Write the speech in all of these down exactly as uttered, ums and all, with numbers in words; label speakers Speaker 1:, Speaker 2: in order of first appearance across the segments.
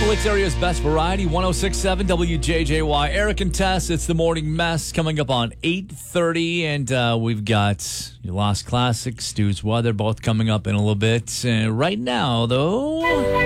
Speaker 1: Crystal Lakes area's best variety, one oh six point seven W J J Y. Eric and Tess, it's the morning mess coming up on eight thirty, and uh, we've got your Lost Classic, Stu's Weather, both coming up in a little bit. Uh, right now, though...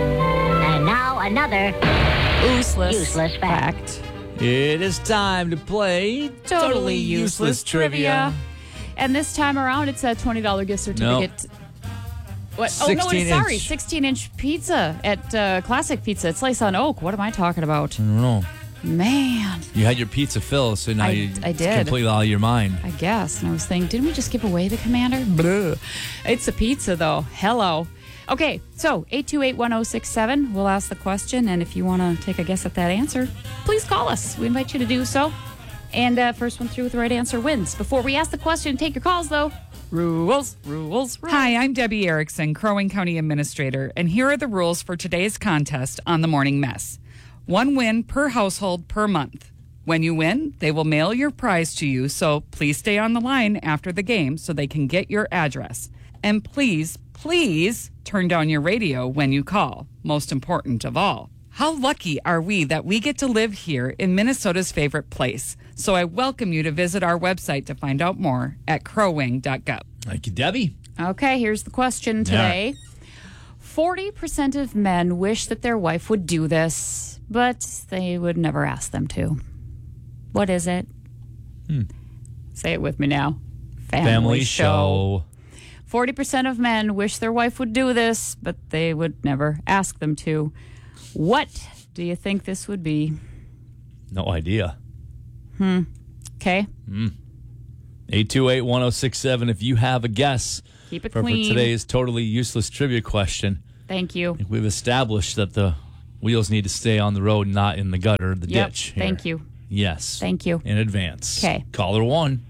Speaker 2: And now another
Speaker 3: useless,
Speaker 2: useless fact.
Speaker 3: fact.
Speaker 1: It is time to play
Speaker 3: Totally,
Speaker 1: Totally
Speaker 3: useless,
Speaker 1: Useless
Speaker 3: trivia. And this time around, it's a twenty dollars gift certificate.
Speaker 1: No.
Speaker 3: What? Oh, no,
Speaker 1: sixteen
Speaker 3: sorry.
Speaker 1: inch.
Speaker 3: sixteen-inch pizza at uh, Classic Pizza. It's Slice on Oak. What am I talking about?
Speaker 1: I don't know.
Speaker 3: Man,
Speaker 1: You had your pizza fill, so now
Speaker 3: I-
Speaker 1: you
Speaker 3: I
Speaker 1: it's
Speaker 3: did.
Speaker 1: completely out of your mind.
Speaker 3: I guess. And I was thinking, didn't we just give away the Commander? Blah. It's a pizza, though. Hello. Okay, so eight two eight, one oh six seven. We'll ask the question, and if you want to take a guess at that answer, please call us. We invite you to do so. And uh, first one through with the right answer wins. Before we ask the question, take your calls, though. Rules, rules, rules.
Speaker 4: Hi, I'm Debbie Erickson, Crow Wing County Administrator, and here are the rules for today's contest on The Morning Mess. One win per household per month. When you win, they will mail your prize to you, so please stay on the line after the game so they can get your address. And please, please turn down your radio when you call, most important of all. How lucky are we that we get to live here in Minnesota's favorite place? So I welcome you to visit our website to find out more at crow wing dot gov.
Speaker 1: Thank you, Debbie.
Speaker 3: Okay, here's the question today. forty percent of men wish that their wife would do this, but they would never ask them to. What is it?
Speaker 1: Hmm.
Speaker 3: Say it with me now.
Speaker 1: Family show.
Speaker 3: forty percent of men wish their wife would do this, but they would never ask them to. What do you think this would be?
Speaker 1: No idea.
Speaker 3: Hmm. Okay.
Speaker 1: eight two eight, one oh six seven. If you have a guess
Speaker 3: Keep it
Speaker 1: for, for
Speaker 3: clean.
Speaker 1: today's totally useless trivia question,
Speaker 3: Thank you.
Speaker 1: we've established that the wheels need to stay on the road, not in the gutter, the
Speaker 3: Yep.
Speaker 1: ditch. Here.
Speaker 3: Thank you.
Speaker 1: Yes.
Speaker 3: Thank you.
Speaker 1: In advance.
Speaker 3: 'Kay.
Speaker 1: Caller one.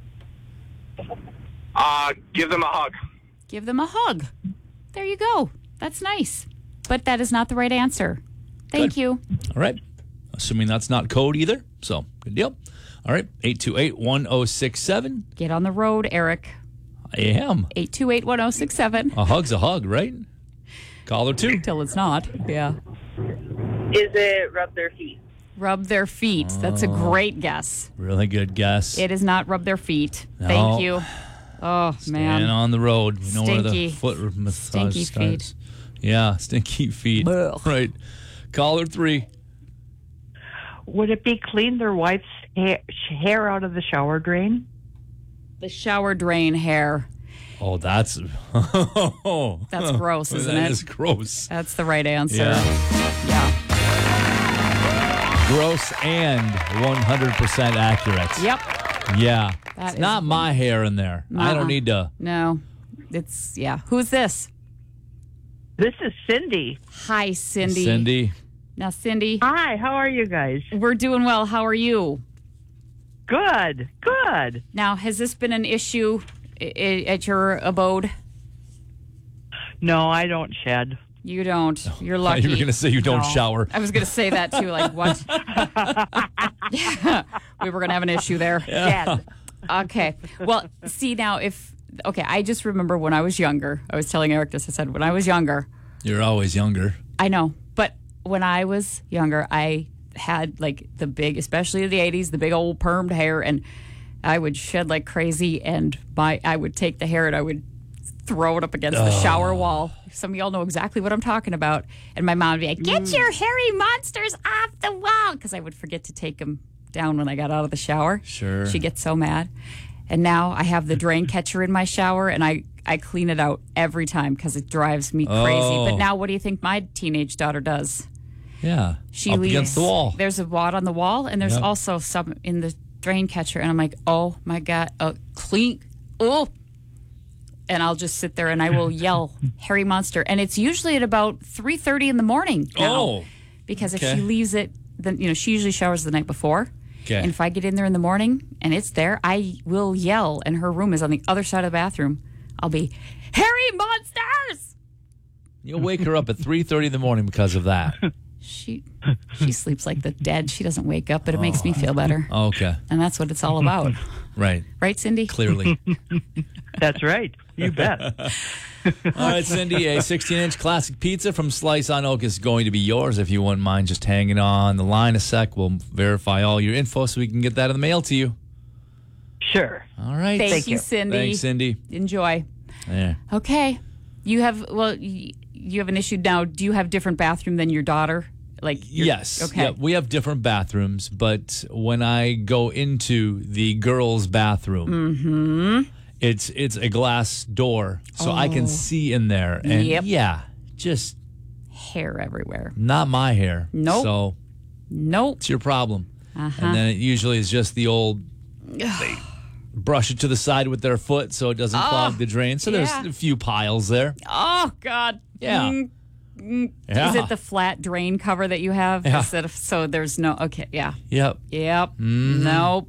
Speaker 5: Uh, give them a hug.
Speaker 3: Give them a hug. There you go. That's nice. But that is not the right answer. Thank
Speaker 1: Good.
Speaker 3: you.
Speaker 1: All right. Assuming that's not code either. So, good deal. All right. eight two eight, one oh six seven.
Speaker 3: Get on the road, Eric.
Speaker 1: I am.
Speaker 3: eight two eight, one oh six seven.
Speaker 1: A hug's a hug, right? Caller two.
Speaker 3: Till it's not. Yeah.
Speaker 6: Is it rub their feet?
Speaker 3: Rub their feet. That's a great guess.
Speaker 1: Really good guess.
Speaker 3: It is not rub their feet.
Speaker 1: No.
Speaker 3: Thank you. Oh, man.
Speaker 1: And on the road. We know where the
Speaker 3: Stinky.
Speaker 1: foot massage
Speaker 3: Stinky feet.
Speaker 1: starts. Yeah, stinky feet.
Speaker 3: Ugh.
Speaker 1: Right. Caller three.
Speaker 6: Would it be clean their wife's hair, hair out of the shower drain?
Speaker 3: The shower drain hair.
Speaker 1: Oh, that's
Speaker 3: That's gross, isn't
Speaker 1: That
Speaker 3: it?
Speaker 1: is gross.
Speaker 3: That's the right answer.
Speaker 1: Yeah.
Speaker 3: Yeah.
Speaker 1: Gross and one hundred percent accurate.
Speaker 3: Yep.
Speaker 1: Yeah.
Speaker 3: That
Speaker 1: it's
Speaker 3: is-
Speaker 1: not my hair in there. I
Speaker 3: Uh-uh.
Speaker 1: don't need to.
Speaker 3: No. It's, yeah. Who's this?
Speaker 6: This is Cindy.
Speaker 3: Hi, Cindy.
Speaker 1: Cindy.
Speaker 3: Now, Cindy,
Speaker 6: Hi, how are you guys?
Speaker 3: we're doing well. How are you?
Speaker 6: Good, good.
Speaker 3: Now, has this been an issue I- I- at your abode?
Speaker 6: No, I don't shed.
Speaker 3: You don't. You're
Speaker 1: I thought
Speaker 3: lucky.
Speaker 1: you were going to say you don't
Speaker 3: No.
Speaker 1: shower.
Speaker 3: I was going to say that too. Like, what? We were going to have an issue there.
Speaker 6: Shed.
Speaker 3: Okay. Well, see, now, if, okay, I just remember when I was younger, I was telling Eric this, I said, when I was younger,
Speaker 1: You're always younger.
Speaker 3: I know, but when I was younger, I had like the big, especially in the eighties, the big old permed hair, and I would shed like crazy, and my I would take the hair and I would throw it up against the shower wall. Some of y'all know exactly what I'm talking about. And my mom would be like, get your hairy monsters off the wall, because I would forget to take them down when I got out of the shower.
Speaker 1: Sure.
Speaker 3: She'd get so mad. And now I have the drain catcher in my shower, and I, I clean it out every time because it drives me crazy.
Speaker 1: Oh.
Speaker 3: But now what do you think my teenage daughter does?
Speaker 1: Yeah.
Speaker 3: She
Speaker 1: Up
Speaker 3: leaves.
Speaker 1: against the wall.
Speaker 3: There's a wad on the wall, and there's
Speaker 1: Yep.
Speaker 3: also some in the drain catcher. And I'm like, oh my God, uh, clean. Oh. And I'll just sit there and I will yell, Harry Monster. And it's usually at about three thirty in the morning now.
Speaker 1: Oh.
Speaker 3: Because if
Speaker 1: Okay.
Speaker 3: she leaves it, then, you know, she usually showers the night before.
Speaker 1: Okay.
Speaker 3: And if I get in there in the morning and it's there, I will yell, and her room is on the other side of the bathroom. I'll be, Harry Monsters!
Speaker 1: You'll wake her up at three thirty in the morning because of that.
Speaker 3: She she sleeps like the dead. She doesn't wake up, but it makes me feel better.
Speaker 1: Okay.
Speaker 3: And that's what it's all about.
Speaker 1: Right.
Speaker 3: Right, Cindy?
Speaker 1: Clearly.
Speaker 6: That's right. You bet.
Speaker 1: All right, Cindy, a sixteen-inch classic pizza from Slice on Oak is going to be yours. If you wouldn't mind just hanging on the line a sec, we'll verify all your info so we can get that in the mail to you.
Speaker 6: Sure.
Speaker 1: All right.
Speaker 3: Thank,
Speaker 6: Thank
Speaker 3: you,
Speaker 6: you.
Speaker 3: Cindy.
Speaker 1: Thanks, Cindy.
Speaker 3: Enjoy.
Speaker 1: Yeah.
Speaker 3: Okay. You have, well, y- you have an issue now. Do you have different bathroom than your daughter? Like, your-
Speaker 1: Yes.
Speaker 3: Okay.
Speaker 1: Yeah, we have different bathrooms, but when I go into the girls' bathroom,
Speaker 3: Mm-hmm.
Speaker 1: it's it's a glass door, so I can see in there. And
Speaker 3: Yep.
Speaker 1: yeah, just
Speaker 3: Hair everywhere.
Speaker 1: not my hair.
Speaker 3: Nope.
Speaker 1: So
Speaker 3: Nope.
Speaker 1: it's your problem.
Speaker 3: Uh-huh.
Speaker 1: And then it usually is just the old, they brush it to the side with their foot so it doesn't clog the drain. So
Speaker 3: yeah.
Speaker 1: there's a few piles there.
Speaker 3: Oh, God.
Speaker 1: Yeah.
Speaker 3: Mm,
Speaker 1: Yeah.
Speaker 3: Is it the flat drain cover that you have?
Speaker 1: Yeah.
Speaker 3: Instead of, so there's no, okay, yeah.
Speaker 1: Yep.
Speaker 3: Yep.
Speaker 1: Mm-hmm.
Speaker 3: Nope.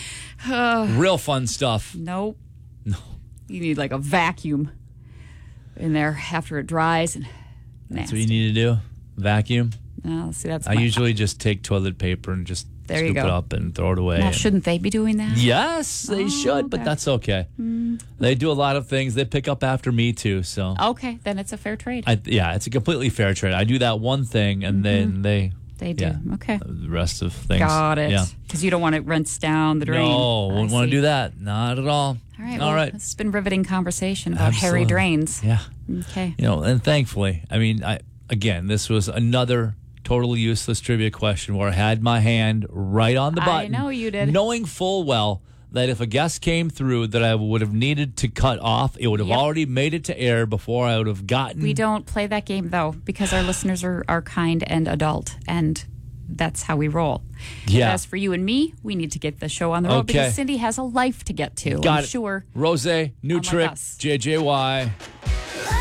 Speaker 1: Real fun stuff.
Speaker 3: Nope. No. You need like a vacuum in there after it dries. And
Speaker 1: That's what you need to do. Vacuum.
Speaker 3: Oh, see, that's
Speaker 1: I
Speaker 3: my-
Speaker 1: usually just take toilet paper and just
Speaker 3: There you
Speaker 1: scoop it
Speaker 3: go.
Speaker 1: up and throw it away.
Speaker 3: Now,
Speaker 1: And-
Speaker 3: shouldn't they be doing that?
Speaker 1: yes, they
Speaker 3: Oh,
Speaker 1: should, but
Speaker 3: okay.
Speaker 1: that's okay.
Speaker 3: Mm.
Speaker 1: They do a lot of things. They pick up after me too. So,
Speaker 3: Okay, then it's a fair trade.
Speaker 1: I, yeah, it's a completely fair trade. I do that one thing, and then they
Speaker 3: they do.
Speaker 1: yeah,
Speaker 3: Okay.
Speaker 1: the rest of things.
Speaker 3: Got it.
Speaker 1: Yeah.
Speaker 3: Because you don't want it rinse down the drain.
Speaker 1: No,
Speaker 3: I
Speaker 1: wouldn't want to
Speaker 3: see.
Speaker 1: do that. Not at all.
Speaker 3: All right.
Speaker 1: All
Speaker 3: well,
Speaker 1: right.
Speaker 3: This has been riveting conversation about hairy
Speaker 1: Absolutely.
Speaker 3: drains.
Speaker 1: Yeah.
Speaker 3: Okay.
Speaker 1: You know, and thankfully, I mean, I again, this was another totally useless trivia question where I had my hand right on the
Speaker 3: I
Speaker 1: button.
Speaker 3: know you did.
Speaker 1: Knowing full well that if a guest came through that I would have needed to cut off, it would have
Speaker 3: Yep.
Speaker 1: already made it to air before I would have gotten.
Speaker 3: We don't play that game, though, because our listeners are, are kind and adult, and that's how we roll.
Speaker 1: Yeah.
Speaker 3: As for you and me, we need to get the show on the road
Speaker 1: Okay.
Speaker 3: because Cindy has a life to get to.
Speaker 1: Got
Speaker 3: I'm
Speaker 1: it.
Speaker 3: sure.
Speaker 1: Rose, new
Speaker 3: my
Speaker 1: trick,
Speaker 3: bus.
Speaker 1: J J Y.